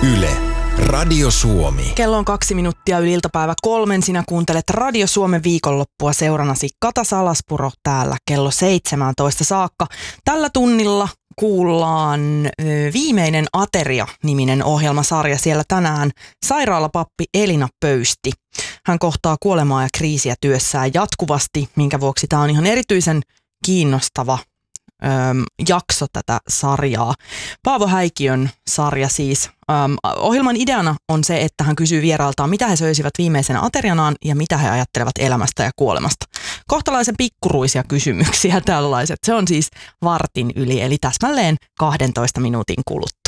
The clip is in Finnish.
Yle, Radio Suomi. Kello on 2 minuuttia yli iltapäivä 3. Sinä kuuntelet Radio Suomen viikonloppua seurannasi Kata Salaspuro täällä kello 17 saakka. Tällä tunnilla kuullaan Viimeinen ateria-niminen ohjelmasarja. Siellä tänään sairaalapappi Elina Pöysti. Hän kohtaa kuolemaa ja kriisiä työssään jatkuvasti, minkä vuoksi tämä on ihan erityisen kiinnostava jakso tätä sarjaa. Paavo Häikiön sarja siis. Ohjelman ideana on se, että hän kysyy vierailtaan, mitä he söisivät viimeisenä aterianaan ja mitä he ajattelevat elämästä ja kuolemasta. Kohtalaisen pikkuruisia kysymyksiä tällaiset. Se on siis vartin yli, eli täsmälleen 12 minuutin kuluttua.